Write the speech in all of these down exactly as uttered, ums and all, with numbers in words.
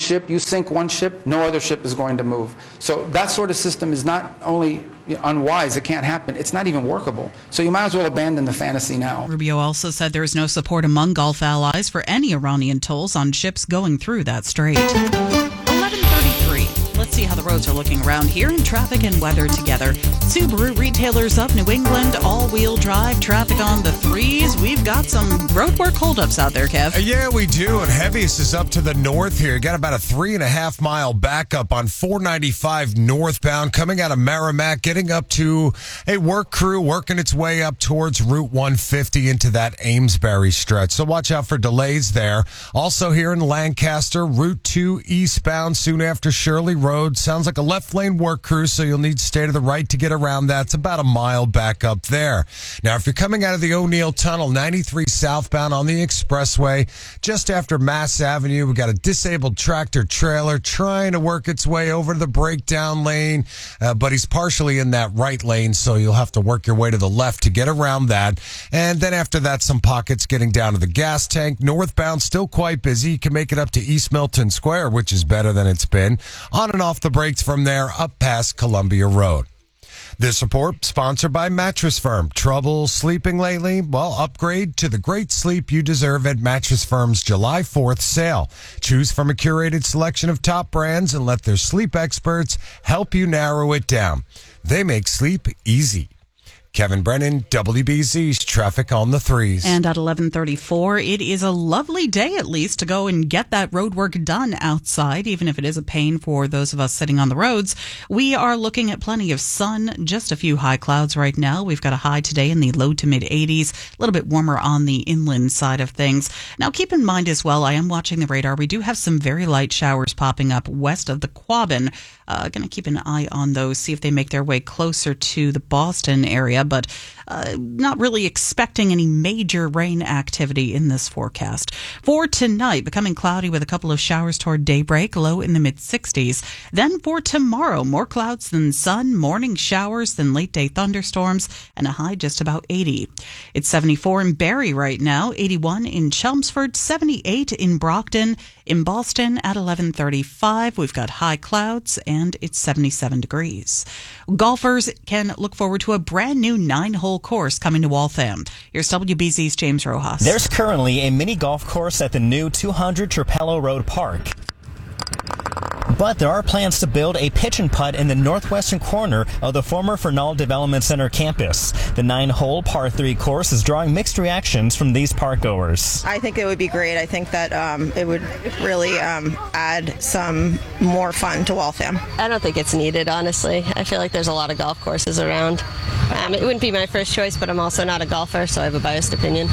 ship, you sink one ship, no other ship is going to move. So that sort of system is not only unwise, it can't happen, it's not even workable. So you might as well abandon the fantasy now. Rubio also said there is no support among Gulf allies for any Iranian tolls on ships going through that strait. eleven thirty-three. Let's see how the roads are looking around here in traffic and weather together. Subaru retailers up New England, all-wheel drive traffic on the threes. We've got some roadwork holdups out there, Kev. Uh, yeah, we do. And heaviest is up to the north here. Got about a three and a half mile backup on four ninety-five northbound coming out of Merrimack, getting up to a work crew working its way up towards Route one fifty into that Amesbury stretch. So watch out for delays there. Also here in Lancaster, Route two eastbound soon after Shirley Road. Sounds like a left lane work crew, so you'll need to stay to the right to get around that. It's about a mile back up there. Now, if you're coming out of the O'Neill Tunnel, ninety-three southbound on the expressway, just after Mass Avenue, we got a disabled tractor trailer trying to work its way over to the breakdown lane, uh, but he's partially in that right lane, so you'll have to work your way to the left to get around that. And then after that, some pockets getting down to the gas tank. Northbound, still quite busy. You can make it up to East Milton Square, which is better than it's been. On and off the brakes from there up past Columbia Road. This report sponsored by Mattress Firm. Trouble sleeping lately? Well, upgrade to the great sleep you deserve at Mattress Firm's July fourth sale. Choose from a curated selection of top brands and let their sleep experts help you narrow it down. They make sleep easy. Kevin Brennan, W B Z's Traffic on the Threes. And at eleven thirty-four, it is a lovely day at least to go and get that road work done outside, even if it is a pain for those of us sitting on the roads. We are looking at plenty of sun, just a few high clouds right now. We've got a high today in the low to mid eighties, a little bit warmer on the inland side of things. Now keep in mind as well, I am watching the radar. We do have some very light showers popping up west of the Quabbin. Uh, going to keep an eye on those, see if they make their way closer to the Boston area, but uh, not really expecting any major rain activity in this forecast. For tonight, becoming cloudy with a couple of showers toward daybreak, low in the mid sixties. Then for tomorrow, more clouds than sun, morning showers, then late day thunderstorms, and a high just about eighty. It's seventy-four in Barrie right now, eighty-one in Chelmsford, seventy-eight in Brockton. In Boston at eleven thirty-five, we've got high clouds and it's seventy-seven degrees. Golfers can look forward to a brand new nine-hole course coming to Waltham. Here's W B Z's James Rojas. There's currently a mini golf course at the new two hundred Trapello Road Park. But there are plans to build a pitch and putt in the northwestern corner of the former Fernald Development Center campus. The nine-hole par three course is drawing mixed reactions from these park goers. I think it would be great. I think that um, it would really um, add some more fun to Waltham. I don't think it's needed, honestly. I feel like there's a lot of golf courses around. Um, it wouldn't be my first choice, but I'm also not a golfer, so I have a biased opinion.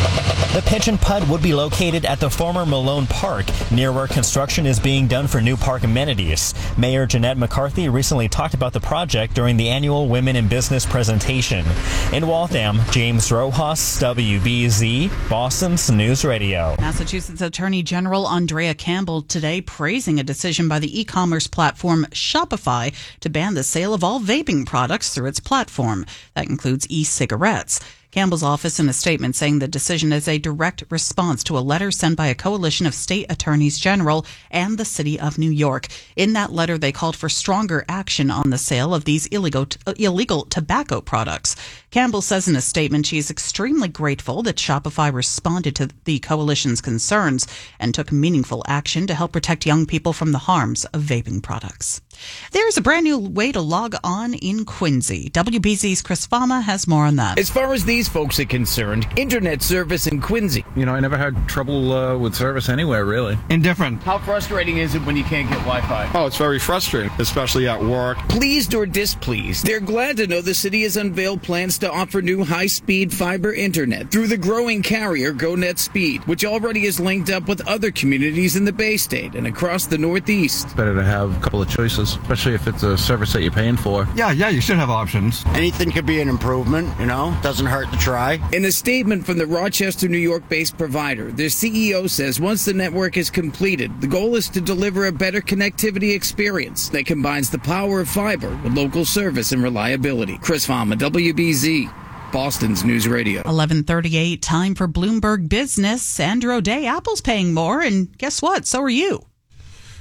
The pitch and putt would be located at the former Malone Park, near where construction is being done for new park amenities. Mayor Jeanette McCarthy recently talked about the project during the annual Women in Business presentation. In Waltham, James Rojas, W B Z, Boston's News Radio. Massachusetts Attorney General Andrea Campbell today praising a decision by the e-commerce platform Shopify to ban the sale of all vaping products through its platform. That includes e-cigarettes. Campbell's office in a statement saying the decision is a direct response to a letter sent by a coalition of state attorneys general and the city of New York. In that letter, they called for stronger action on the sale of these illegal, uh, illegal tobacco products. Campbell says in a statement she is extremely grateful that Shopify responded to the coalition's concerns and took meaningful action to help protect young people from the harms of vaping products. There's a brand new way to log on in Quincy. W B Z's Chris Fama has more on that. As far as these folks are concerned, internet service in Quincy. You know, I never had trouble uh, with service anywhere, really. Indifferent. How frustrating is it when you can't get Wi-Fi? Oh, it's very frustrating, especially at work. Pleased or displeased, they're glad to know the city has unveiled plans to offer new high-speed fiber internet through the growing carrier GoNet Speed, which already is linked up with other communities in the Bay State and across the Northeast. It's better to have a couple of choices, especially if it's a service that you're paying for. Yeah, yeah, you should have options. Anything could be an improvement, you know? Doesn't hurt to try. In a statement from the Rochester, New York-based provider, their C E O says once the network is completed, the goal is to deliver a better connectivity experience that combines the power of fiber with local service and reliability. Chris Fama, W B Z, Boston's News Radio. eleven thirty-eight, time for Bloomberg Business. Sandra O'Day, Apple's paying more, and guess what? So are you.